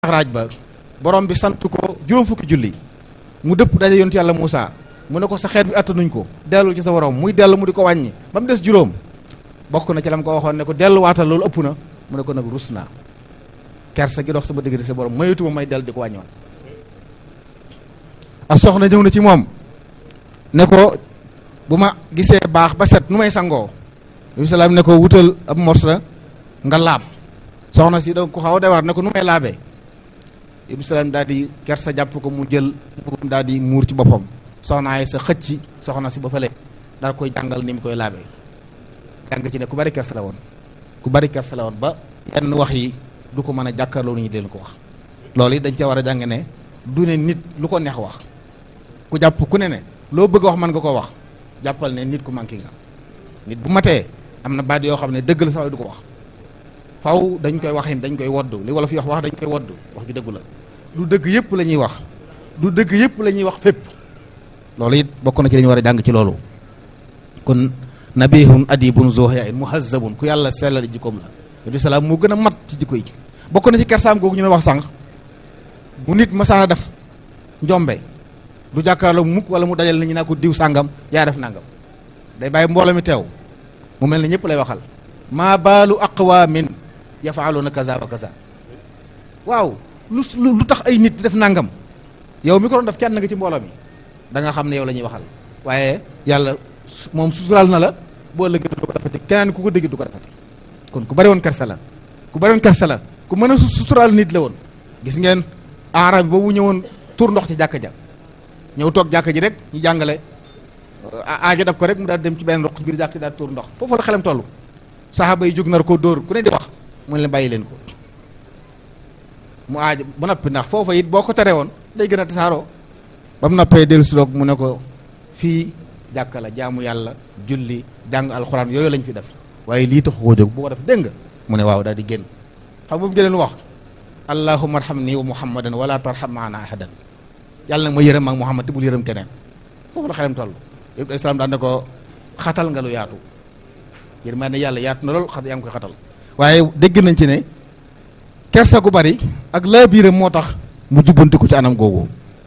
raaj ba borom bi sant ko juróom fukki julli mu dëpp daje yontu yàlla Muusa mu ne ko sa xeet bi attanuñ ko dellu ci sa borom muy dellu mu di ko wàññi ba mu des juróom bokk na ci la mu ko waxoon ne ko delluwaatal loolu ëpp na mu ne ko nag rus naa kersa gi dox sama diggante sa borom mayutuma may dellu di ko wàññiwaat a soxna ñëw na ci moom ne ko bu ma gisee baax ba set nu may sangoo bi salaam ne ko wutal ab morsa nga laab soxna si donc ku xaw a dewaar ne ko nu may laabee Ibnu Salaam daal di kersa jàpp ko mu jël mbubum daal di muur ci boppam soxnaay sa xëcc soxna si ba fële daal koy jàngal ni mu koy laabee jàng ci ne ku bari kersa la woon ku bari kersa la woon ba yenn wax yi du ko mën a jàkkaarloo ni ñu leen ko wax loolu it dañ cee war a jàng ne du ne nit lu ko neex wax ku jàpp ku ne loo bëgg a wax mën nga koo wax jàppal ne nit ku manqué nga nit bu matee am na baat yoo xam ne dëgg la sax du ko wax faw dañ koy waxin dañ koy woddu li wala fi wax dañ koy woddu wax ju dëggu la du dëgg yëpp la ñuy wax du dëgg yëpp la ñuy wax fépp loolu it bokk na ci li ñu war a jàng ci loolu kon nabihun adibun zuhyain muhazzabun ku yàlla sellal jikkoom la Nabi salaam moo gën a mat ci jikko yi bokk na ci kersaam googu ñu ne wax sànq bu nit masaana def njombe du jàkkaarloo mukk wala mu dajal nit ñi naa ko diw sàngam yaa def nangam day bàyyi mbooloo mi teew mu mel ne ñëpp lay waxal maa baalu aqwaamin yafaaluuna kaza wa kaza waaw lu tax ay nit di def nangam yow mi ko doon def kenn nga ci mbooloo mi da nga xam ne yow la ñuy waxal waaye yàlla moom suturaal na la boo ëllëgee du ko defati keneen ku ko dégg du ko defati kon ku bari woon kersa la ku bari woon kersa la ku mën a suturaal nit la woon gis ngeen arab bi boobu ñëwoon tur ndox ci jàkka ja ñëw toog jàkka ji rek ñu jàngale aajo dab ko rek mu daal dem ci benn roq ngir jàkk daal tur ndox foofu la xelam toll saxaaba yi jóg nar koo dóor ku ne di wax mu ne leen bàyyi leen ko mu aajo bu noppi ndax foofa it boo ko teree woon day gën a tasaaroo ba mu noppee dellu si mu ne ko fii jàkka la jaamu yàlla julli jàng alxuraan yooyu lañ fi def waaye lii tax koo jóg bu ko def dégg nga mu ne waaw daal di génn xam bu mu jëlee lu wax allahumma arhamni wa muhammadan wala tarham maana ahadan yàlla nag ma yërëm ak muhammad te bul yërëm keneen foofu la xelam toll yëpp islam daan ne ko xatal nga lu yaatu yërmande yàlla yaatu na lool yaa ngi koy xatal waaye dégg nañ ci ne kersa gu bari ak laa biiram moo tax mu jubbantiku ci anam googu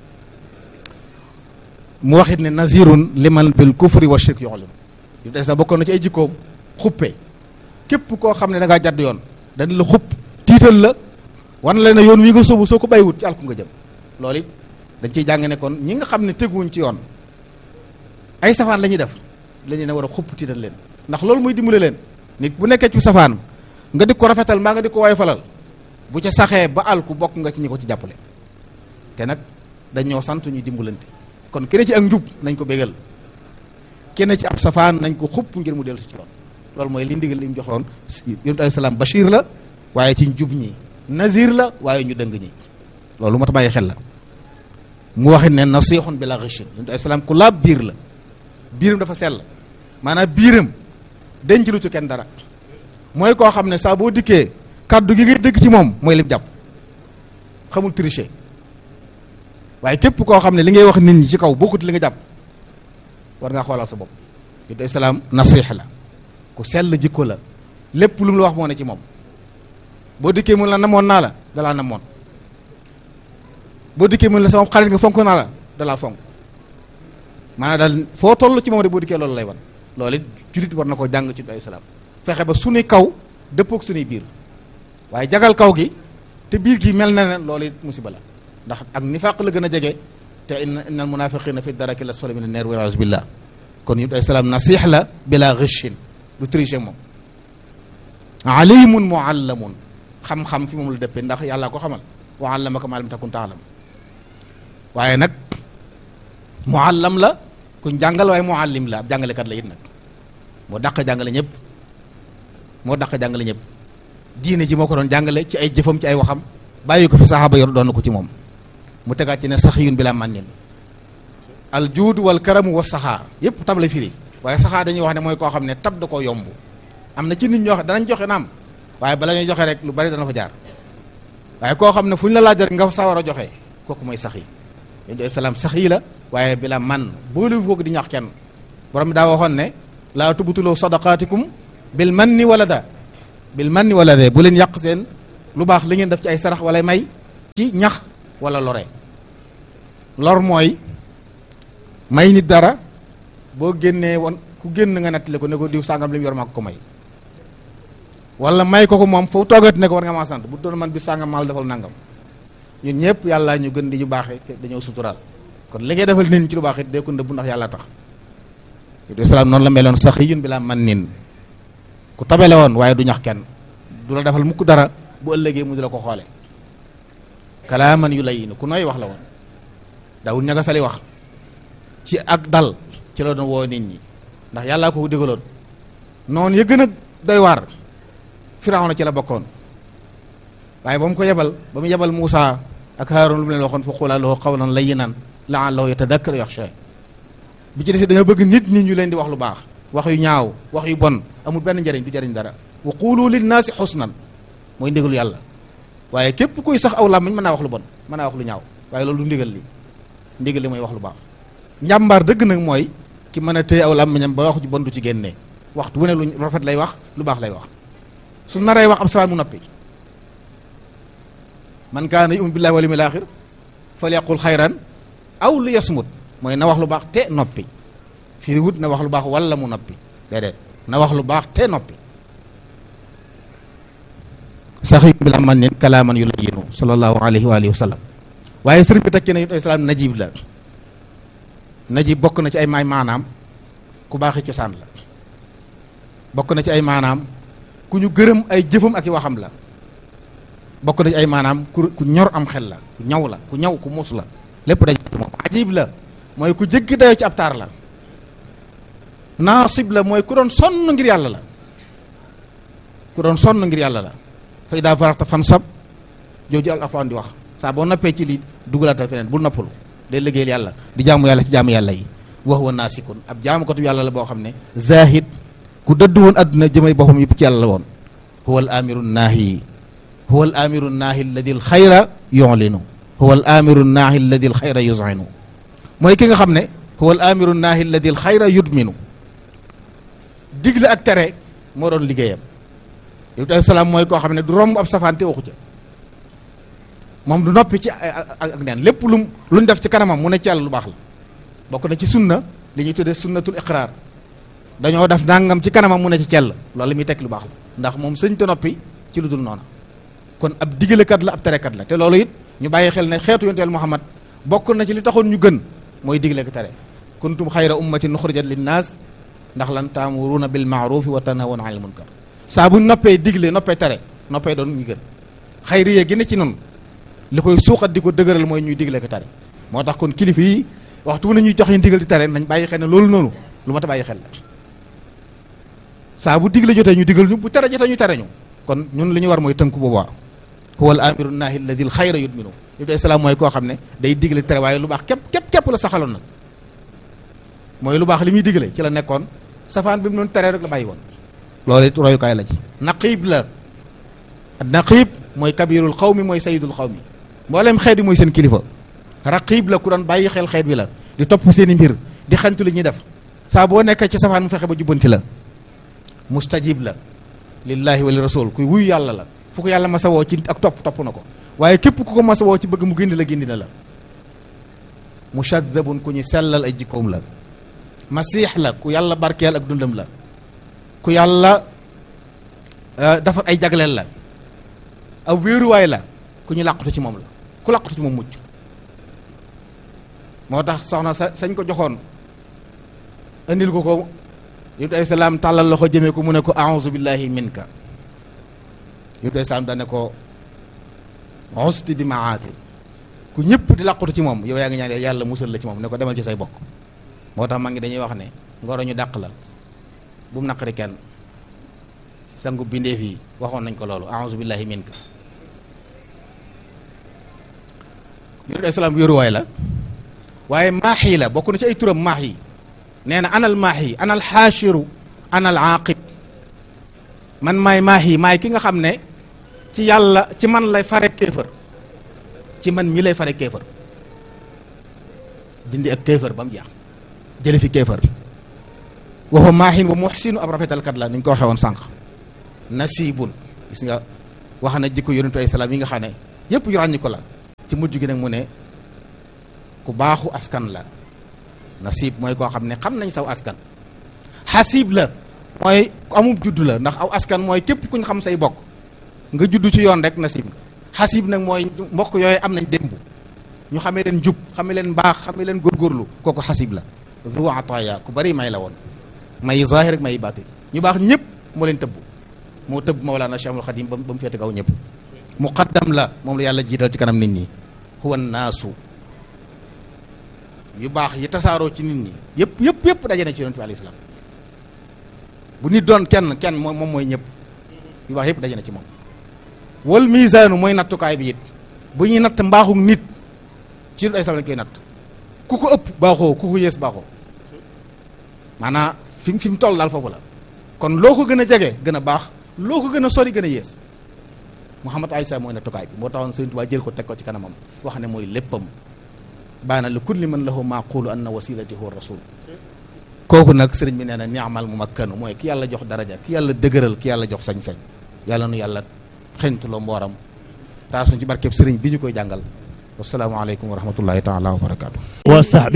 mu waxit ne nazirun liman bil kufri wa shirk yoxlim yu des na bokkoon na ci ay jikkoom xuppe képp koo xam ne da ngaa jàdd yoon dañ la xupp tiital la wan la ne yoon wi nga sóobu soo ko bàyyiwut ci alku nga jëm loolu it dañ ciy jàng ne kon ñi nga xam ne teguwuñ ci yoon ay safaan la ñuy def la ñu ne war a xupp tiital leen ndax loolu muy dimbale leen nit bu nekkee ci safaan nga di ko rafetal maa nga di ko woyofalal bu ca saxee ba alku bokk nga ci ñi ko ci jàppale te nag dañ ñoo sant ñuy dimbalante kon kenn ci ak njub nañ ko bégal kenn ci ab safaan nañ ko xupp ngir mu dellu si ci yoon loolu mooy li ndigal li mu joxoon yonent alayhi salaam bashir la waaye ci njub ñi nazir la waaye ñu dëng ñi loolu moo tax bàyyi xel la mu waxit ne nasihun bila ghishin yonent alayhi salaam ku laab biir la biiram dafa sell maanaam biiram denc lu ci kenn dara mooy koo xam ne saa boo dikkee kaddu gi ngay dégg ci moom mooy lim jàpp xamul tricher waaye képp koo xam ne li ngay wax nit ñi ci kaw bokkut li nga jàpp war ngaa xoolal sa bopp yonent alayhi salaam nasih la ku sell jikko la lépp lu mu la wax moo ne ci moom boo dikkee mun la namoon naa la dalaa namoon boo dikkee mun la sama xarit nga fonk naa la dalaa fonk maanaam daal foo toll ci moom rek boo dikkee loolu lay wan loolu it jullit war na ko jàng ci ay salaam fexe ba suñuy kaw dëppoog suñuy biir waaye jagal kaw gi te biir gi mel na ne loolu it musiba la ndax ak nifaaq la gën a jege te innal munafiqina fi daraki l-asfali mina n-naar wal iyaazu billah kon yëpp ay salaam nasih la bila ghishin du tricher moom alimun muallamun xam-xam fi moom la dëppee ndax yàlla ko xamal wa allamaka ma lam takun ta'lam waaye nag muallam la kuñ jàngal waaye muallim la ab jàngalekat la it nag moo dàq jàngale ñëpp moo dàq jàngale ñëpp diine ji moo ko doon jàngale ci ay jëfam ci ay waxam bàyyi ko fi saxaaba yor doon na ko ci moom mu tegaat ci ne saxiyun bila mannin al juud wal karamu wa saxaar yëpp tab la firi waaye saxaar dañuy wax ne mooy koo xam ne tab da koo yomb am na ci nit ñoo xam danañ joxe naam waaye bala ñuy joxe rek lu bari dana fa jaar waaye koo xam ne fu ñu la laaj rek nga sawar a joxe kooku mooy sax yi yonent salaam sax yi la waaye bila man boolu foog di ñax kenn borom bi daa waxoon ne laa tubtuloo sadaqaatikum bil manni wala da bu leen yàq seen lu baax li ngeen def ci ay sarax wala may ci ñax wala lore. lor mooy may nit dara boo génnee woon ku génn nga nettali ko ne ko diw sàngam li mu yor maa ko may wala may ko moom foofu toogati ne ko war nga maa sant bu doon man bi sàngam maal defal nangam. ñun ñëpp yàlla ñu gën di ñu baaxee te dañoo suturaal kon li ngay defal nit ñi ci lu baax it dee ko nëbbu ndax yàlla tax Ibrahima salaam noonu la meloon saxiyyun bilaa mannin ku tabele woon waaye du ñax kenn du la defal mukk dara bu ëllëgee mu di la ko xoole kalaaman yu layyin ku nooy wax la woon daawul ñaga sali wax ci ak dal ci la doon woo nit ñi ndax yàllaa ko digaloon noonu ya gën a doy waar Firawna ci la bokkoon waaye ba mu ko yebal ba mu yebal Muusa ak Haaroon lu mu leen waxoon fa qulaa lahu qawlan layyinan la'allahu yatadakkaru yaxsha bi ci des dañoo bëgg nit ñu leen di wax lu baax wax yu ñaaw wax yu bon amul benn njëriñ du jëriñ dara wa qulu linnaasi xusnan mooy ndigalu yàlla waaye képp kuy sax aw làmmiñ mën naa wax lu bon mën naa wax lu ñaaw waaye loolu du ndigal li mooy wax lu baax njàmbaar dëgg nag mooy ki mën a téye aw làmmiñam ba wax ju bon du ci génnee waxtu bu ne lu rafet lay wax lu baax lay wax su naree wax ab safaan mu noppi man kaana yu'minu billahi wal yawmil aaxir falyaqul xayran aw liyasmut mooy na wax lu baax te noppi fii wut na wax lu baax wala mu noppi déedéet na wax lu baax te noppi saxiyyun bilaa mannin kalaaman yulayyinu sallallahu alayhi wa alihi wa sallam waaye sëriñ bi tekki na it islaam najib la najib bokk na ci ay maanaam ku baaxi cosaan la bokk na ci ay maanaam ku ñu gërëm ay jëfam ak i waxam la bokk na ci ay maanaam ku ñor am xel la ku ñaw la ku ñaw ku mus la lépp daj moom ajib la mooy ku jéggi dayoo ci ab taar la naasib la mooy ku doon sonn ngir yàlla la ku doon sonn ngir yàlla la fa idaa faragta fansab jooju alxuraan di wax saa boo noppee ci lii dugalaatal feneen bul noppalu day liggéeyal yàlla di jaamu yàlla ci jaamu yàlla yi wa huwa naasikun ab jaamukatu yàlla la boo xam ne zahid ku dëdd woon àdduna jëmay boppam yëpp ci yàlla la woon huwa al amiru naahi huwa al amiru naahi alladi al xayra yu'linu huwa al amiru naahi alladi al xayra yuz'inu mooy ki nga xam ne huwa al amiru naahi alladi al xayra yudminu digle ak tere moo doon liggéeyam Ibrahima salaam mooy koo xam ne du romb ab safaan te waxu ca moom du noppi ci ak neen lépp luñ def ci kanamam mu ne ci yàlla lu baax la bokk na ci sunna li ñuy tuddee sunnatul iqraar dañoo def nangam ci kanamam mu ne ci cell loolu li muy tekki lu baax la ndax moom sëñ te noppi ci lu dul noonu kon ab digalekat la ab terekat la te loolu it ñu bàyyi xel ne xeetu yonteel Muhammad bokk na ci li taxoon ñu gën mooy digle ko tere kuntum xayra ummatin uxrijat linnaas ndax lan taamuruuna bil maarufi wa tanhawuna anil munkar saa bu noppee digle noppee tere noppee doon ñu gën xayriye gi ne ci noonu li koy suuxat di ko dëgëral mooy ñuy digle ko tere moo tax kon kilifa yi waxtu bu ne ñuy jox yi digal di tere nañ bàyyi xel ne loolu noonu lu ma ta bàyyi xel la saa bu digle jotee ñu digal ñu bu tere jotee ñu tere ñu kon ñun li ñu war mooy tënku boobaa huwa al amiru naahi alladi al xayra yudminu Ibrahima salaam mooy koo xam ne day digle tere waaye lu baax képp la saxaloon nag mooy lu baax li muy digle ci la nekkoon safaan bi mu doon tere rek la bàyyi woon loolu it royukaay la ci naqib la naqib mooy kabirul xawmi mooy sayidul xawmi mboolem xeet bi mooy seen kilifa raqib la ku doon bàyyi xel xeet bi la di topp seen i mbir di xañtu li ñuy def saa boo nekkee ci safaan mu fexe ba jubbanti la mustajib la lillahi wa li rasul kuy wuyu yàlla la fu ko yàlla masa woo ci ak topp na ko waaye képp ku ko masa woo ci bëgg mu gindi na la mushadabun ku ñu sellal ay jikkoom la masiix la ku yàlla barkeel ak dundam la ku yàlla defar ay jagleel la aw wéeruwaay la ku ñu làqutu ci moom la ku làqutu ci moom mucc moo tax soxna sañ ko joxoon indil ko Ibrahima alayhi salaam tàllal loxo jëmee ko mu ne ko a'uuzu billahi minka Ibrahima alayhi salaam dane ko usti bi maati ku ñëpp di làqutu ci moom yow yaa ngi ñaan yàlla musal la ci moom ne ko demal ci say bokk moo tax ma ngi dañuy wax ne ngoro ñu dàq la bu mu naqari kenn sangu bindeef yi waxoon nañ ko loolu a'uuzu billahi minka Ibrahima alayhi salaam wéeruwaay la waaye maaxi la bokk na ci ay turam maaxi nee na anal maaxi anal xaashiru anal aaqib man maay maaxi maay ki nga xam ne ci yàlla ci man lay fare kéefër ci man mi lay fare kéefër dindi ak kéefër ba mu jeex jële fi kéefër waxu maaxin wa muxsinu ab rafetalkat la ni ñu ko waxee woon sànq nasibun gis nga wax na jikko yonentu ay salaam yi nga xam ne yëpp yu ràññi ko la ci mujj gi nag mu ne ku baaxu askan la. Nasib mooy koo xam ne xam nañ saw askan. Xasib la mooy amub juddu la ndax aw askan mooy képp kuñ xam say bokk nga juddu ci yoon rek nasib nga. Xasib nag mooy mbokk yooyu am nañ démb ñu xamee leen jub xamee leen baax xamee leen góorgóorlu kooku xasib la. Zu ataaya ku bari may la woon may zahir rek may baatin ñu baax ñëpp moo leen tëbb moo tëbb Mawlana Cheikhul Khadim ba mu féete kaw ñëpp. Muqaddam la moom la yàlla jiital ci kanam nit ñi. huwa naasu yu baax yi tasaaroo ci nit ñi yëpp daje na ci yonent bi alayhi salaam bu nit doon kenn moom mooy ñëpp yu baax yëpp daje na ci moom. wal misaanu mooy nattukaay bi it bu ñuy natt mbaaxu nit ci ay salaam lañ koy natt ku ko ëpp baaxoo ku ko yées baaxoo maanaam fi mu toll daal foofu la kon loo ko gën a jege gën a baax loo ko gën a sori gën a yées. Muhammad Aysa mooy nattukaay bi moo taxoon Sëriñ Tuubaa jël ko teg ko ci kanamam wax ne mooy léppam. baana li kulli man lahu maqulu anna wasilati huwa rasul kooku nag sëriñ bi nee na ni'mal mumakkanu mooy ki yàlla jox daraja ki yàlla dëgëral ki yàlla jox sañ-sañ yàlla nu yàlla xeñtuloo mbooram taasuñ ci barkeb sëriñ bi ñu koy jàngal. wassalaamu aleykum wa rahmatullahi taala wa barakaatu.